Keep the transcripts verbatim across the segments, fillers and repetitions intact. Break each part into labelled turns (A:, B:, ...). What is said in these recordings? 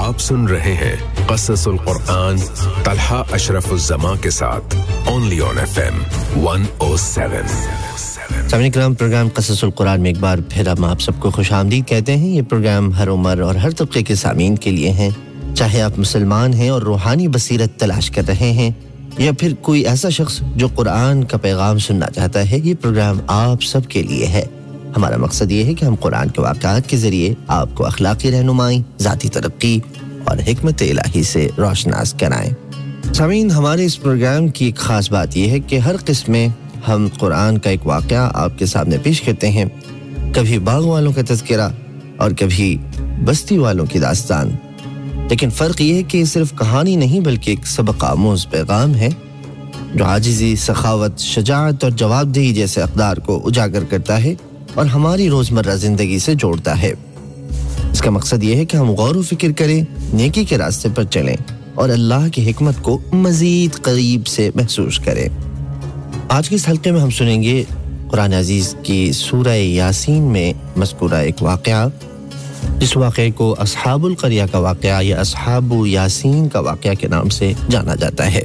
A: आप सुन रहे हैं क़ससुल क़ुरआन तलहा अशरफ उज़्ज़मा के साथ only on FM one oh seven.
B: सामने कराम प्रोग्राम क़ससुल क़ुरआन में एक बार फिर हम आप सबको खुशामदीद कहते हैं। ये प्रोग्राम हर उम्र और हर तबके के सामीन के लिए है, चाहे आप मुसलमान हैं और रूहानी बसीरत तलाश कर रहे हैं या फिर कोई ऐसा शख्स जो कुरान का पैगाम सुनना चाहता है। ये प्रोग्राम आप सब के लिए है। हमारा मकसद ये है कि हम कुरान के वाक़यात के ज़रिए आपको अखलाकी रहनुमाई, ज़ाती तरक्की और हिकमत इलाही से रोशनास कराएं। सामीन, हमारे इस प्रोग्राम की एक ख़ास बात यह है कि हर क़िस्म में हम कुरान का एक वाक़या आपके सामने पेश करते हैं। कभी बाग वालों का तज़किरा और कभी बस्ती वालों की दास्तान। लेकिन फ़र्क ये है कि सिर्फ कहानी नहीं बल्कि एक सबक आमूज़ पैगाम है जो आजिज़ी, सखावत, शजाअत और जवाबदेही जैसे अक़दार को उजागर करता है और हमारी रोज़मर्रा ज़िंदगी से जोड़ता है। इसका मकसद ये है कि हम गौर व फ़िक्र करें, नेकी के रास्ते पर चलें और अल्लाह की हिकमत को मज़ीद करीब से महसूस करें। आज के इस हल्के में हम सुनेंगे कुरान अजीज़ की सूरह यासीन में मज़कूरा एक वाक़या, जिस वाक़े को अस्हाबुल क़रिया का वाक़या या अस्हाबु यासीन का वाक़या के नाम से जाना जाता है।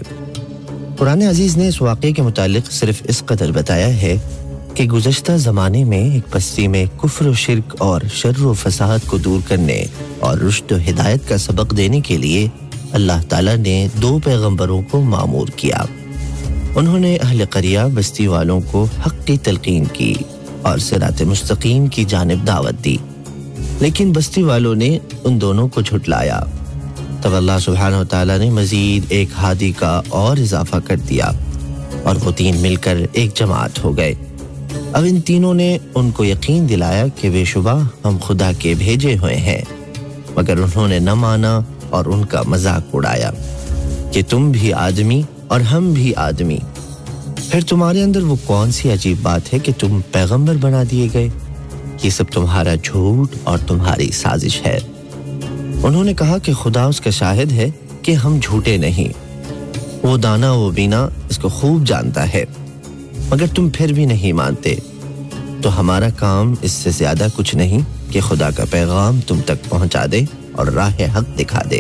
B: कुरान अजीज़ ने इस वाक़े के मुतालिक सिर्फ इस कदर बताया है कि गुज़श्ता ज़माने में एक बस्ती में कुफ्र व शिर्क और शर्र व फ़साद को दूर करने और रुश्द व हिदायत का सबक देने के लिए अल्लाह ताला ने दो पैगम्बरों को मामूर किया। उन्होंने अहले क़रिया बस्ती वालों को हक़ की तलक़ीन की और सिरात मुस्तक़ीम की जानिब दावत दी, लेकिन बस्ती वालों ने उन दोनों को झुटलाया। तब अल्लाह सुब्हानहु व तआला ने मज़ीद एक हादी का और इजाफा कर दिया और वो तीन मिलकर एक जमात हो गए। अब इन तीनों ने उनको यकीन दिलाया कि बेशुबा हम खुदा के भेजे हुए हैं, मगर उन्होंने न माना और उनका मजाक उड़ाया कि तुम भी आदमी और हम भी आदमी, फिर तुम्हारे अंदर वो कौन सी अजीब बात है कि तुम पैगंबर बना दिए गए? ये सब तुम्हारा झूठ और तुम्हारी साजिश है। उन्होंने कहा कि खुदा उसका शाहिद है कि हम झूठे नहीं, वो दाना वो बीना इसको खूब जानता है, मगर तुम फिर भी नहीं मानते। तो हमारा काम इससे ज्यादा कुछ नहीं कि खुदा का पैगाम तुम तक पहुंचा दे और राह हक दिखा दे।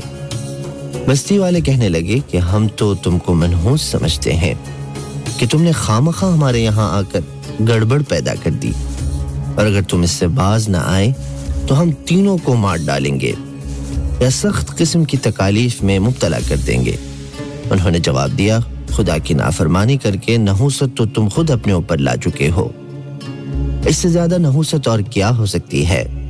B: बस्ती वाले कहने लगे कि हम तो तुमको मनहूस समझते हैं कि तुमने खामखा हमारे यहाँ आकर गड़बड़ पैदा कर दी, और अगर तुम इससे बाज ना आए तो हम तीनों को मार डालेंगे या सख्त किस्म की तकालीफ में मुब्तला कर देंगे। उन्होंने जवाब दिया, खुदा की नाफरमानी करके नहूसत तो तुम खुद अपने ऊपर ला चुके हो, इससे ज्यादा नहूसत और क्या हो सकती है।